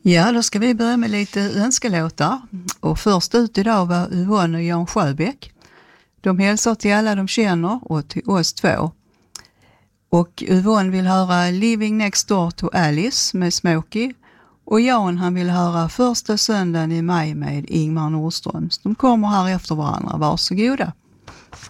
Ja, då ska vi börja med lite önskelåtar. Och först ut idag var Yvonne och Jan Sjöbäck. De hälsar till alla de känner och till oss två. Och Yvonne vill höra Living Next Door to Alice med Smokey. Och Jan, han vill höra Första söndagen i maj med Ingmar Nordström. De kommer här efter varandra. Varsågoda.